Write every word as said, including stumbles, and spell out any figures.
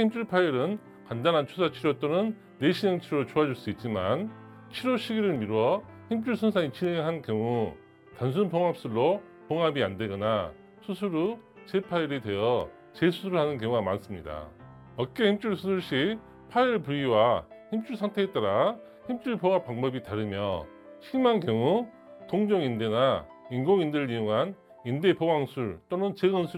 힘줄 파열은 간단한 주사 치료 또는 내시경 치료로 좋아질 수 있지만 치료 시기를 미루어 힘줄 손상이 진행한 경우 단순 봉합술로 봉합이 안 되거나 수술 후 재파열이 되어 재수술을 하는 경우가 많습니다. 어깨 힘줄 수술 시 파열 부위와 힘줄 상태에 따라 힘줄 봉합 방법이 다르며 심한 경우 동종인대나 인공인대를 이용한 인대 보강술 또는 재건술